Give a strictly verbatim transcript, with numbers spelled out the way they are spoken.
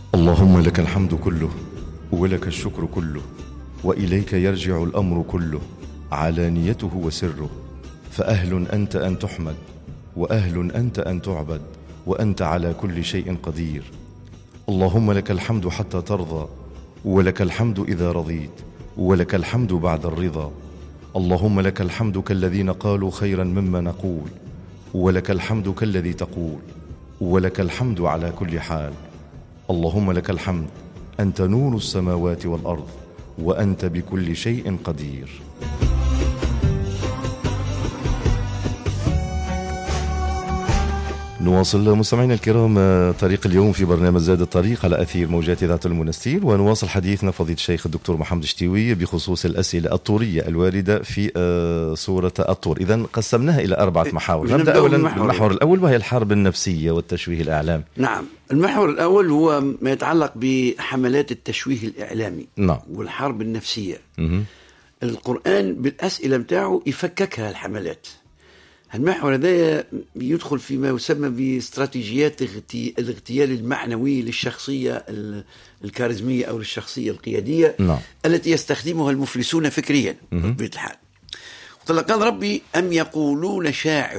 اللهم لك الحمد كله ولك الشكر كله وإليك يرجع الأمر كله علانيته وسره، فأهل أنت أن تحمد وأهل أنت أن تعبد وأنت على كل شيء قدير. اللهم لك الحمد حتى ترضى، ولك الحمد إذا رضيت، ولك الحمد بعد الرضا. اللهم لك الحمد كالذين قالوا خيرا مما نقول، ولك الحمد كالذي تقول، ولك الحمد على كل حال. اللهم لك الحمد أنت نور السماوات والأرض وأنت بكل شيء قدير. نواصل مستمعينا الكرام طريق اليوم في برنامج زاد الطريق على أثير موجات إذاعة المنستير، ونواصل حديثنا فضيلة الشيخ الدكتور محمد الشتيوي بخصوص الأسئلة الطورية الواردة في سورة الطور. إذن قسمناها إلى أربعة محاور. نبدأ أولا بالمحور الأول وهي الحرب النفسية والتشويه الإعلامي. نعم، المحور الأول هو ما يتعلق بحملات التشويه الإعلامي. نعم. والحرب النفسية. م- القرآن بالأسئلة متاعه يفككها الحملات. المحور هذا يدخل فيما يسمى باستراتيجيات الاغتيال المعنوي للشخصية الكاريزمية أو للشخصية القيادية. نعم. التي يستخدمها المفلسون فكريا بطبيعة الحال. قال ربي أم يقولون شاعر